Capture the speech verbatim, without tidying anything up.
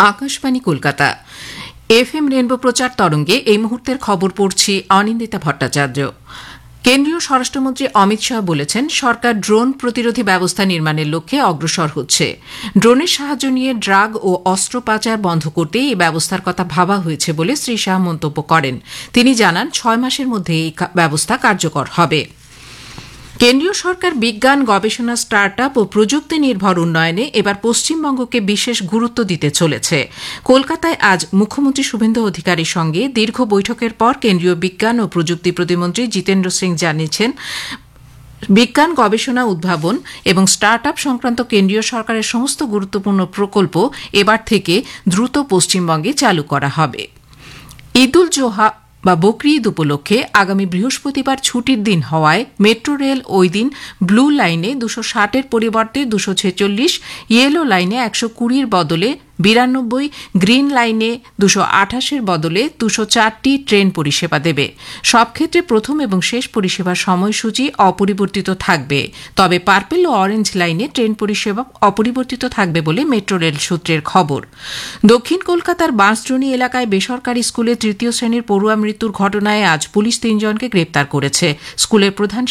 Akashvani Kolkata F M rainbow প্রচার তরঙ্গে এই মুহূর্তের খবর পড়ছি অনিন্দিতা ভট্টাচার্য। কেন্দ্রীয় স্বরাষ্ট্রমন্ত্রী অমিত শাহ বলেছেন, সরকার ড্রোন প্রতিরোধী ব্যবস্থা নির্মাণের লক্ষ্যে অগ্রসর হচ্ছে। ড্রোনের সাহায্য নিয়ে ড্রাগ ও অস্ত্র পাচার বন্ধ করতে এই ব্যবস্থার কথা ভাবা হয়েছে বলে শ্রী শাহ মন্তব্য করেন। তিনি জানান, ছয় মাসের মধ্যে এই ব্যবস্থা কার্যকর হবে। কেন্দ্রীয় সরকার বিজ্ঞান, গবেষণা, স্টার্ট আপ ও প্রযুক্তি নির্ভর উন্নয়নে এবার পশ্চিমবঙ্গকে বিশেষ গুরুত্ব দিতে চলেছে। কলকাতায় আজ মুখ্যমন্ত্রী শুভেন্দু অধিকারীর সঙ্গে দীর্ঘ বৈঠকের পর কেন্দ্রীয় বিজ্ঞান ও প্রযুক্তি প্রতিমন্ত্রী জিতেন্দ্র সিং জানিয়েছেন, বিজ্ঞান, গবেষণা, উদ্ভাবন এবং স্টার্ট আপ সংক্রান্ত কেন্দ্রীয় সরকারের সমস্ত গুরুত্বপূর্ণ প্রকল্প এবার থেকে দ্রুত পশ্চিমবঙ্গে চালু করা হবে। ঈদ উল জোহা বা বকরি ঈদ উপলক্ষে আগামী বৃহস্পতিবার ছুটির দিন হওয়ায় মেট্রো রেল ওই দিন ব্লু লাইনে দুশো ষাটের পরিবর্তে দুশো ছেচল্লিশ, ইয়েলো লাইনে একশো কুড়ির বদলে বিরানব্বই, গ্রিন লাইনে দুশো আঠাশের বদলে দুশো চারটি ট্রেন পরিষেবা দেবে। সব ক্ষেত্রে প্রথম এবং শেষ পরিষেবার সময়সূচি অপরিবর্তিত থাকবে, তবে পার্পেল ও অরেঞ্জ লাইনে ট্রেন পরিষেবা অপরিবর্তিত থাকবে বলে মেট্রো রেল সূত্রের খবর। দক্ষিণ কলকাতার বাঁশদ্রোণী এলাকায় বেসরকারি স্কুলে তৃতীয় শ্রেণীর পড়ুয়া মৃত্যুর ঘটনায় আজ পুলিশ তিনজনকে গ্রেপ্তার করেছে। স্কুলের প্রধান